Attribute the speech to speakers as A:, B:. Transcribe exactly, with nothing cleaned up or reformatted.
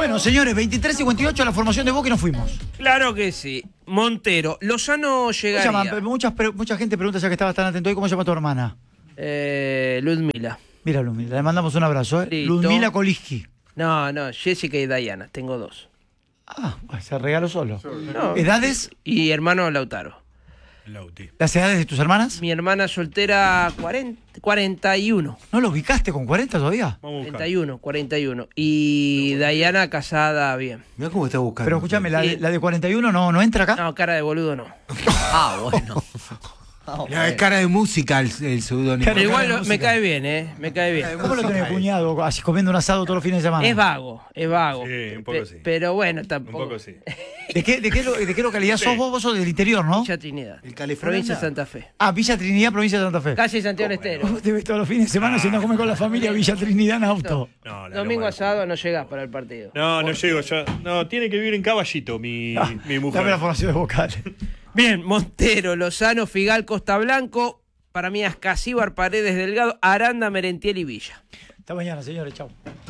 A: Bueno, señores, veintitrés cincuenta y ocho la formación de Boca y nos fuimos.
B: Claro que sí. Montero, Lozano llegaría.
A: ¿Cómo se llama? Muchas, mucha gente pregunta, ya que estabas tan atento hoy, ¿cómo se llama tu hermana?
B: Eh, Ludmila.
A: Mira, Ludmila, le mandamos un abrazo, ¿eh?
B: Listo.
A: Ludmila Koliski.
B: No, no, Jessica y Diana, tengo dos.
A: Ah, pues se regaló solo.
B: No.
A: ¿Edades?
B: Y hermano Lautaro.
C: Lauti.
A: ¿Las edades de tus hermanas?
B: Mi hermana soltera cuarenta, cuarenta y uno.
A: ¿No lo ubicaste con cuarenta todavía?
C: Vamos a buscar.
B: cuarenta y uno, cuarenta y uno. Y Diana casada bien.
D: Mirá cómo está buscando.
A: Pero escúchame, la,
B: Sí.
A: de- la de cuarenta y uno no, no entra acá.
B: No, cara de boludo no.
D: Ah, bueno. La cara de música, el, el seudónimo.
A: Claro.
B: Pero igual
A: cara de
B: lo- me
A: música.
B: cae bien, ¿eh? Me cae bien.
A: ¿Cómo lo tenés cuñado? Así comiendo un asado todos los fines de semana.
B: Es vago, es vago.
C: Sí, un poco
B: Pe-
C: sí.
B: Pero bueno,
C: Un
B: tampoco.
C: poco sí.
A: ¿De qué, de qué, lo- de qué localidad sos vos? Vos sos del interior, ¿no?
B: Villa Trinidad.
D: El California.
B: Provincia de Santa Fe.
A: Ah, Villa Trinidad, provincia de Santa Fe.
B: Casi Santiago del Estero.
A: Vos te ves todos los fines de semana si no comes con la familia Villa Trinidad en auto.
C: No, la
B: Domingo
C: loma de-
B: asado no llegás para el partido.
C: No, no llego yo. No, tiene que vivir en Caballito, mi, mi mujer.
A: Dame la formación de vocal.
B: Bien, Montero, Lozano, Figal, Costa Blanco. Para mí, Ascasíbar, Paredes, Delgado, Aranda, Merentiel y Villa.
A: Hasta mañana, señores. Chau.